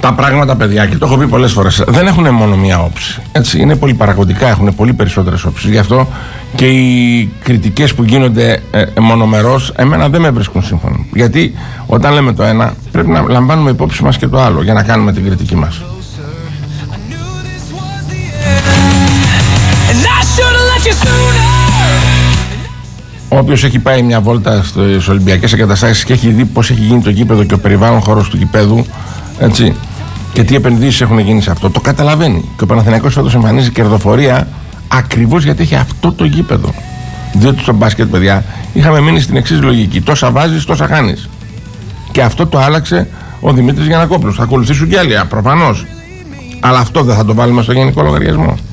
Τα πράγματα, παιδιά, και το έχω πει πολλές φορές, δεν έχουν μόνο μία όψη. Έτσι, είναι πολυπαραγωγικά, έχουν πολύ περισσότερες όψεις. Γι' αυτό και οι κριτικές που γίνονται μονομερώς, εμένα δεν με βρίσκουν σύμφωνο. Γιατί όταν λέμε το ένα, πρέπει να λαμβάνουμε υπόψη μας και το άλλο για να κάνουμε την κριτική μας. Όποιος έχει πάει μια βόλτα στις Ολυμπιακές εγκαταστάσεις και έχει δει πώς έχει γίνει το γήπεδο και ο περιβάλλον χώρος του γηπέδου, έτσι, και τι επενδύσεις έχουν γίνει σε αυτό, το καταλαβαίνει. Και ο Παναθηναϊκός φέτος εμφανίζει κερδοφορία ακριβώς γιατί έχει αυτό το γήπεδο. Διότι στο μπάσκετ, παιδιά, είχαμε μείνει στην εξής λογική: τόσα βάζεις, τόσα χάνεις. Και αυτό το άλλαξε ο Δημήτρης Γιαννακόπουλος. Θα ακολουθήσουν κι άλλοι, προφανώς. Αλλά αυτό δεν θα το βάλουμε στο γενικό λογαριασμό.